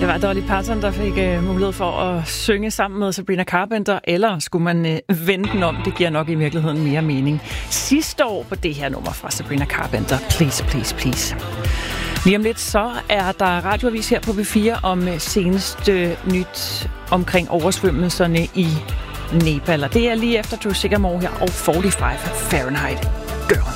Det var Dolly Parton, der fik mulighed for at synge sammen med Sabrina Carpenter, eller skulle man vende den om? Det giver nok i virkeligheden mere mening. Sidste år på det her nummer fra Sabrina Carpenter. Please, please, please. Lige om lidt så er der radioavis her på B4 om seneste nyt omkring oversvømmelserne i Nepal. Og det er lige efter Drew Sigamore her og 45 Fahrenheit. Girl.